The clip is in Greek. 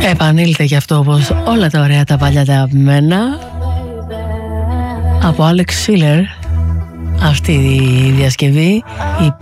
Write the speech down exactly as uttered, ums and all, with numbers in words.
Επανήλθε γι' αυτό όπως όλα τα ωραία τα παλιά τα αγαπημένα από Alex Schiller. Αυτή η διασκευή, η